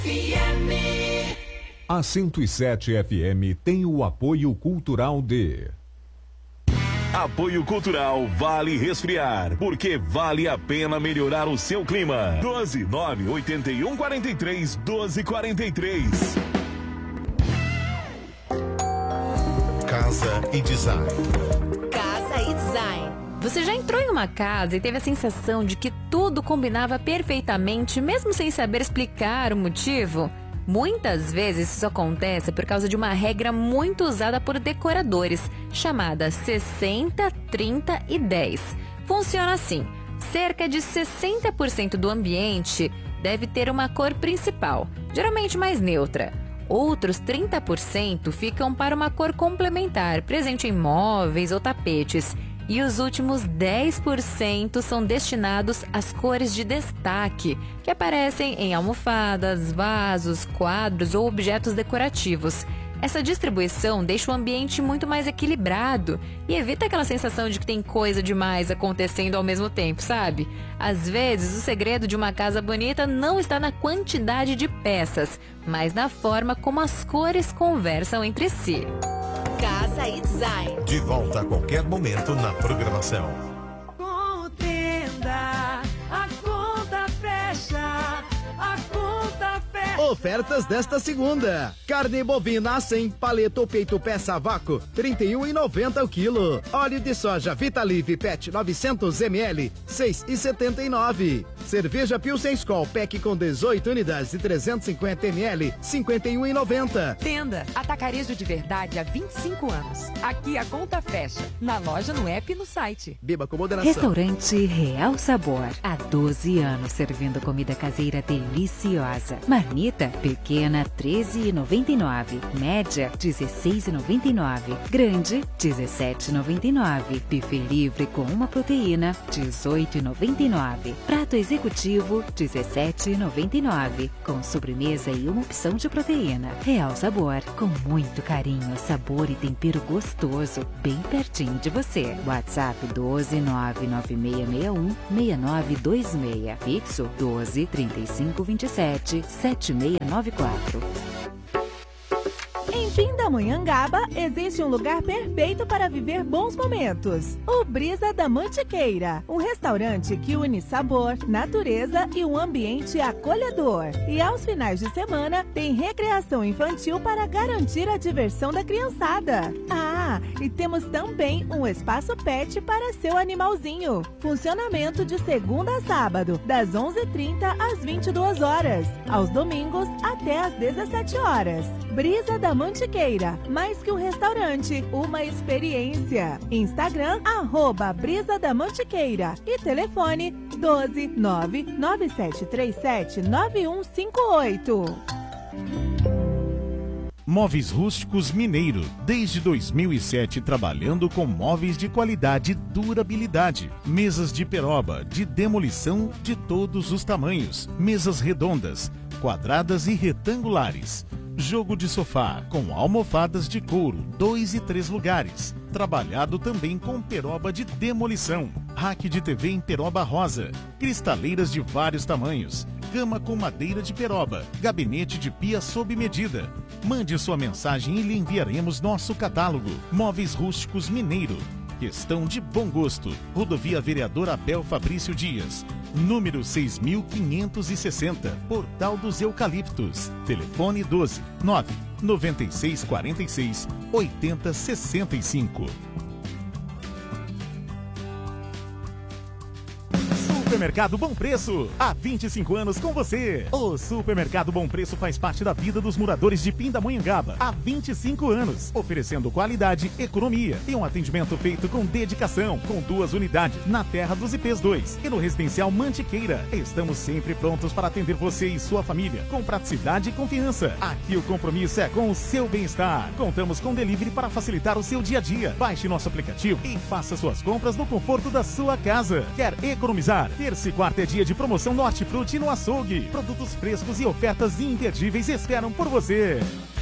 A 107 FM tem o apoio cultural de... Apoio Cultural Vale Resfriar, porque vale a pena melhorar o seu clima. 12981431243. Casa e Design. Casa e Design. Você já entrou em uma casa e teve a sensação de que tudo combinava perfeitamente, mesmo sem saber explicar o motivo? Muitas vezes isso acontece por causa de uma regra muito usada por decoradores, chamada 60, 30 e 10. Funciona assim: cerca de 60% do ambiente deve ter uma cor principal, geralmente mais neutra. Outros 30% ficam para uma cor complementar, presente em móveis ou tapetes. E os últimos 10% são destinados às cores de destaque, que aparecem em almofadas, vasos, quadros ou objetos decorativos. Essa distribuição deixa o ambiente muito mais equilibrado e evita aquela sensação de que tem coisa demais acontecendo ao mesmo tempo, sabe? Às vezes, o segredo de uma casa bonita não está na quantidade de peças, mas na forma como as cores conversam entre si. Casa e Design. De volta a qualquer momento na programação. Contenda, a conta fecha, a conta fecha. Ofertas desta segunda: carne bovina a 100, paleta ou peito peça a vácuo, R$ 31,90 o quilo. Óleo de soja Vitalive PET 900 ml, R$ 6,79. Cerveja Pilsen Skol Pack com 18 unidades de 350 ml, R$ 51,90. Tenda Atacarejo de Verdade há 25 anos. Aqui a conta fecha. Na loja, no app e no site. Beba com moderação. Restaurante Real Sabor. Há 12 anos servindo comida caseira deliciosa. Marmita pequena, R$ 13,99. Média, R$ 16,99. Grande, R$ 17,99. Buffet livre com uma proteína, R$ 18,99. Prato executivo, R$ 17,99. Com sobremesa e uma opção de proteína. Real Sabor, com muito carinho, sabor e tempero gostoso, bem pertinho de você. WhatsApp 12996616926. Fixo 12 35 27 7694. Em Pindamonhangaba, existe um lugar perfeito para viver bons momentos. O Brisa da Mantiqueira, um restaurante que une sabor, natureza e um ambiente acolhedor. E aos finais de semana, tem recreação infantil para garantir a diversão da criançada. Ah, e temos também um espaço pet para seu animalzinho. Funcionamento de segunda a sábado, das 11h30 às 22 horas. Aos domingos, até às 17 horas. Brisa da Mantiqueira, mais que um restaurante, uma experiência. Instagram, @Brisa da Mantiqueira e telefone 12 99737 9158. Móveis Rústicos Mineiro, desde 2007 trabalhando com móveis de qualidade e durabilidade. Mesas de peroba, de demolição de todos os tamanhos. Mesas redondas, quadradas e retangulares. Jogo de sofá com almofadas de couro, 2 e 3 lugares. Trabalhado também com peroba de demolição. Rack de TV em peroba rosa. Cristaleiras de vários tamanhos. Cama com madeira de peroba. Gabinete de pia sob medida. Mande sua mensagem e lhe enviaremos nosso catálogo. Móveis Rústicos Mineiro. Questão de bom gosto. Rodovia Vereador Abel Fabrício Dias. Número 6560. Portal dos Eucaliptos. Telefone 12 99646 8065. Supermercado Bom Preço, há 25 anos com você. O Supermercado Bom Preço faz parte da vida dos moradores de Pindamonhangaba há 25 anos, oferecendo qualidade, economia e um atendimento feito com dedicação, com 2 unidades na Terra dos IPs 2 e no Residencial Mantiqueira. Estamos sempre prontos para atender você e sua família, com praticidade e confiança. Aqui o compromisso é com o seu bem-estar. Contamos com delivery para facilitar o seu dia a dia. Baixe nosso aplicativo e faça suas compras no conforto da sua casa. Quer economizar? Terça e quarta é dia de promoção no Hortifruti e no Açougue. Produtos frescos e ofertas imperdíveis esperam por você.